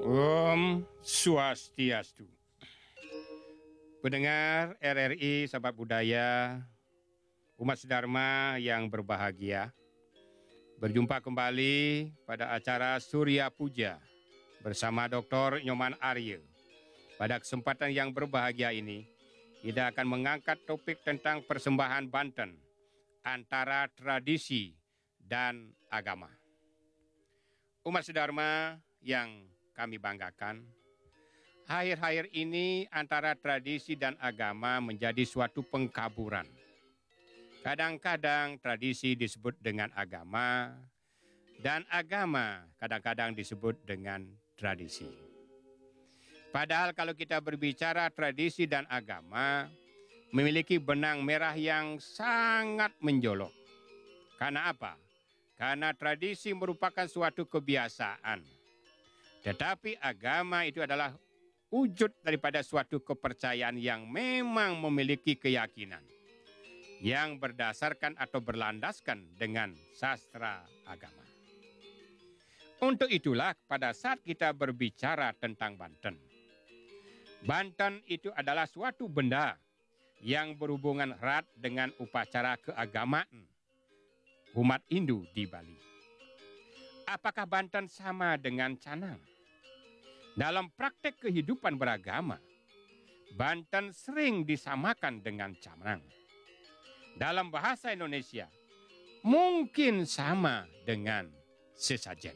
Om Swastiastu. Pendengar RRI Sahabat Budaya, umat sedharma yang berbahagia, berjumpa kembali pada acara Surya Puja bersama Dr. Nyoman Arya. Pada kesempatan yang berbahagia ini, kita akan mengangkat topik tentang persembahan Banten antara tradisi dan agama. Umat sedharma yang kami banggakan, akhir-akhir ini antara tradisi dan agama menjadi suatu pengkaburan. Kadang-kadang tradisi disebut dengan agama, dan agama kadang-kadang disebut dengan tradisi. Padahal kalau kita berbicara tradisi dan agama, memiliki benang merah yang sangat menjolok. Karena apa? Karena tradisi merupakan suatu kebiasaan. Tetapi agama itu adalah wujud daripada suatu kepercayaan yang memang memiliki keyakinan yang berdasarkan atau berlandaskan dengan sastra agama. Untuk itulah pada saat kita berbicara tentang Banten, Banten itu adalah suatu benda yang berhubungan erat dengan upacara keagamaan umat Hindu di Bali. Apakah Banten sama dengan Canang? Dalam praktek kehidupan beragama, Banten sering disamakan dengan Canang. Dalam bahasa Indonesia, mungkin sama dengan sesajen.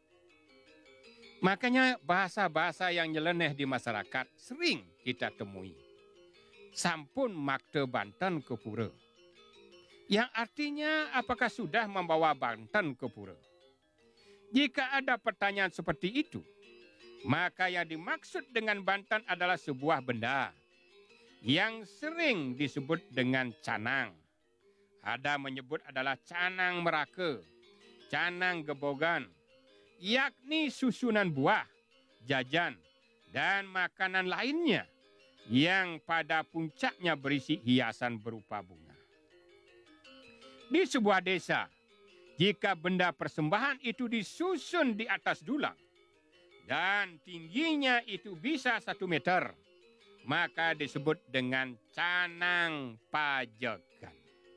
Makanya bahasa-bahasa yang nyeleneh di masyarakat sering kita temui. Sampun makte Banten ke pura. Yang artinya apakah sudah membawa Banten ke pura? Jika ada pertanyaan seperti itu, maka yang dimaksud dengan Banten adalah sebuah benda yang sering disebut dengan canang. Ada menyebut adalah canang meraka, canang gebogan, yakni susunan buah, jajan, dan makanan lainnya yang pada puncaknya berisi hiasan berupa bunga. Di sebuah desa, jika benda persembahan itu disusun di atas dulang, dan tingginya itu bisa 1 meter, maka disebut dengan canang pajegan.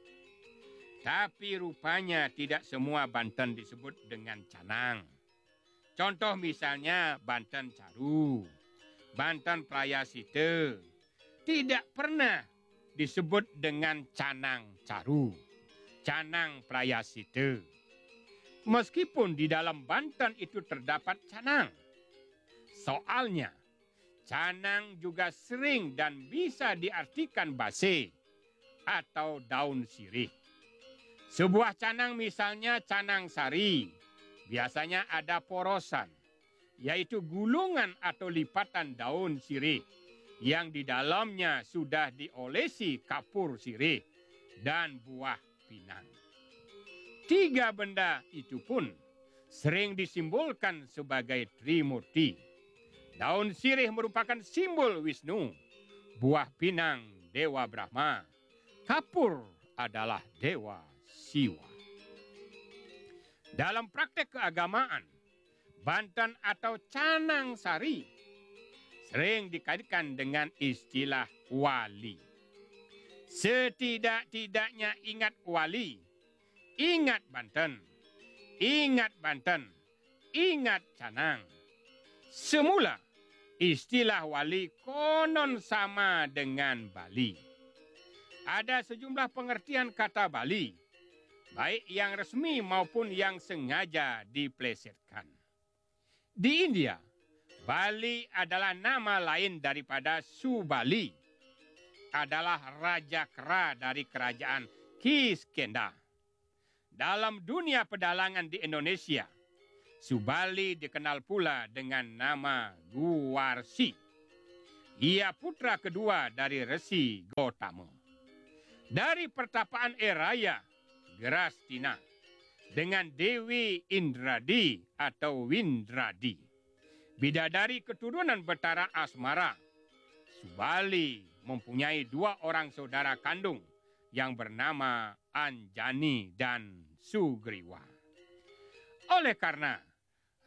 Tapi rupanya tidak semua Banten disebut dengan canang. Contoh misalnya Banten Caru, Banten Prayasita, tidak pernah disebut dengan canang Caru, canang Prayasita. Meskipun di dalam Banten itu terdapat canang. Soalnya, canang juga sering dan bisa diartikan base atau daun sirih. Sebuah canang misalnya canang sari, biasanya ada porosan, yaitu gulungan atau lipatan daun sirih yang di dalamnya sudah diolesi kapur sirih dan buah pinang. 3 benda itu pun sering disimbolkan sebagai Trimurti. Daun sirih merupakan simbol Wisnu, buah pinang Dewa Brahma, kapur adalah Dewa Siwa. Dalam praktek keagamaan, Banten atau canang sari sering dikaitkan dengan istilah wali. Setidak-tidaknya ingat wali, ingat Banten, ingat Banten, ingat canang. Semula, istilah wali konon sama dengan Bali. Ada sejumlah pengertian kata Bali, baik yang resmi maupun yang sengaja diplesetkan. Di India, Bali adalah nama lain daripada Subali, adalah raja kera dari kerajaan Kiskenda. Dalam dunia pedalangan di Indonesia, Subali dikenal pula dengan nama Guwarsi. Ia putra kedua dari Resi Gotama. Dari pertapaan Eraya, Gerastina, dengan Dewi Indradi atau Windradi, bidadari keturunan Betara Asmara, Subali mempunyai 2 orang saudara kandung yang bernama Anjani dan Sugriwa. Oleh karena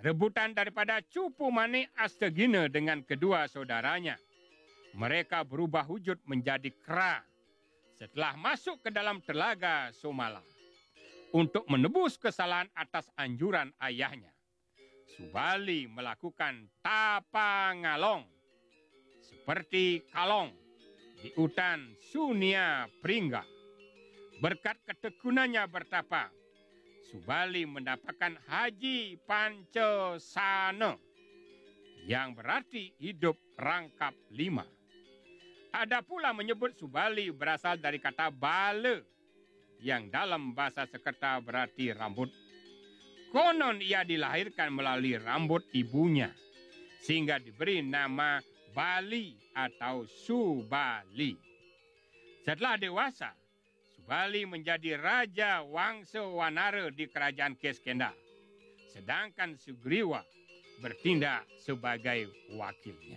rebutan daripada Cupu Manik Astegina dengan kedua saudaranya. Mereka berubah wujud menjadi kera setelah masuk ke dalam telaga Somala untuk menebus kesalahan atas anjuran ayahnya. Subali melakukan tapangalong seperti kalong di hutan Sunia Pringga. Berkat ketekunannya bertapa, Subali mendapatkan Haji Pancasana yang berarti hidup rangkap 5. Ada pula menyebut Subali berasal dari kata bala yang dalam bahasa Sekerta berarti rambut. Konon ia dilahirkan melalui rambut ibunya sehingga diberi nama Bali atau Subali. Setelah dewasa, Subali menjadi Raja Wangsa Wanara di kerajaan Kiskendha, sedangkan Sugriwa bertindak sebagai wakilnya.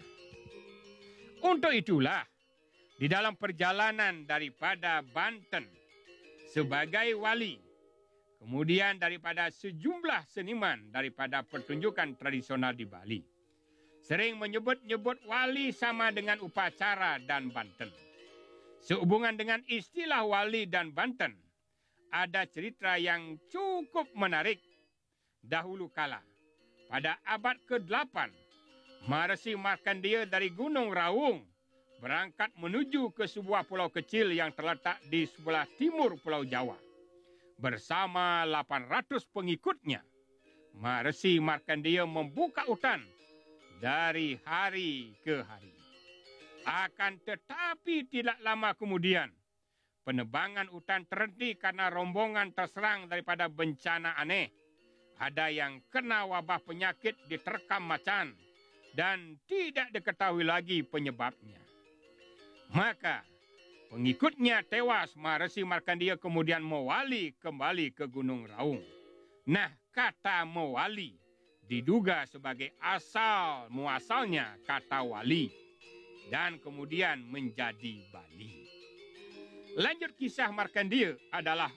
Untuk itulah, di dalam perjalanan daripada Banten sebagai wali, kemudian daripada sejumlah seniman daripada pertunjukan tradisional di Bali, sering menyebut-nyebut wali sama dengan upacara dan Banten. Sehubungan dengan istilah wali dan Banten, ada cerita yang cukup menarik. Dahulu kala, pada abad ke-8, Maharishi Markandeya dari Gunung Raung berangkat menuju ke sebuah pulau kecil yang terletak di sebelah timur Pulau Jawa. Bersama 800 pengikutnya, Maharishi Markandeya membuka hutan dari hari ke hari. Akan tetapi tidak lama kemudian, penebangan hutan terhenti karena rombongan terserang daripada bencana aneh. Ada yang kena wabah penyakit diterkam macan dan tidak diketahui lagi penyebabnya. Maka pengikutnya tewas. Maharishi Markandeya kemudian mewali kembali ke Gunung Raung. Nah, kata mewali diduga sebagai asal muasalnya kata wali dan kemudian menjadi Bali. Lanjut kisah Markandeya adalah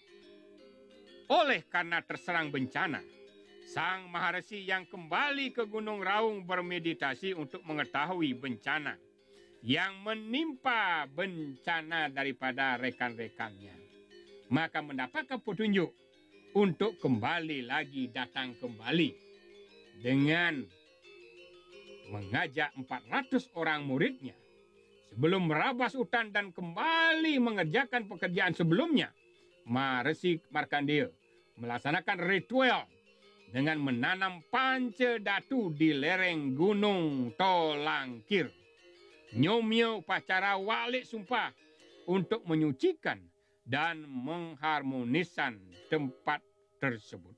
oleh karena terserang bencana, sang Maharishi yang kembali ke Gunung Raung bermeditasi untuk mengetahui bencana yang menimpa bencana daripada rekan-rekannya. Maka mendapatkan petunjuk untuk kembali lagi datang kembali dengan mengajak 400 orang muridnya sebelum merabas hutan dan kembali mengerjakan pekerjaan sebelumnya. Maharishi Markandeya melaksanakan ritual dengan menanam panca datu di lereng Gunung Tolangkir. Nyomyo upacara walik sumpah untuk menyucikan dan mengharmoniskan tempat tersebut.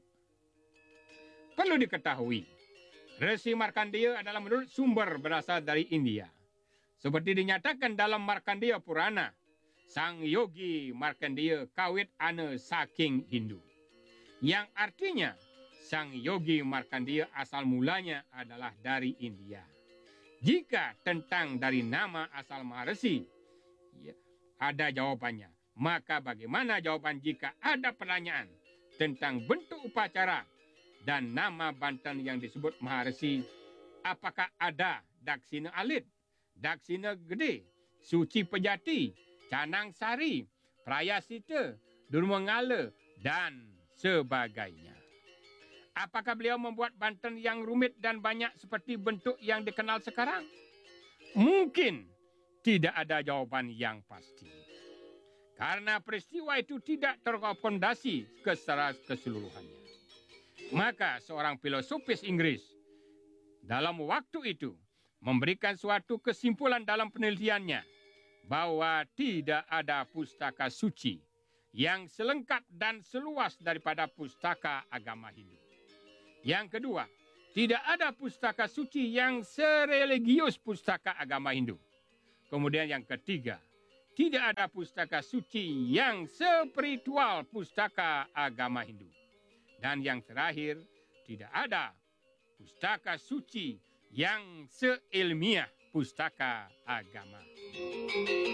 Perlu diketahui, Rishi Markandeya adalah menurut sumber berasal dari India. Seperti dinyatakan dalam Markandeya Purana, sang yogi Markandeya kawit ana saking Hindu. Yang artinya, sang yogi Markandeya asal mulanya adalah dari India. Jika tentang dari nama asal Maharishi, ya, ada jawabannya. Maka bagaimana jawaban jika ada pertanyaan tentang bentuk upacara dan nama Banten yang disebut Maharishi? Apakah ada Daksina Alit, Daksina Gede, Suci Pejati, Canang Sari, Prayasita, Durmangala, dan sebagainya? Apakah beliau membuat Banten yang rumit dan banyak seperti bentuk yang dikenal sekarang? Mungkin tidak ada jawaban yang pasti. Karena peristiwa itu tidak terakomodasi secara keseluruhannya. Maka seorang filosofis Inggris dalam waktu itu memberikan suatu kesimpulan dalam penelitiannya bahwa tidak ada pustaka suci yang selengkap dan seluas daripada pustaka agama Hindu. Yang kedua, tidak ada pustaka suci yang sereligius pustaka agama Hindu. Kemudian yang ketiga, tidak ada pustaka suci yang spiritual pustaka agama Hindu. Dan yang terakhir, tidak ada pustaka suci yang seilmiah pustaka agama.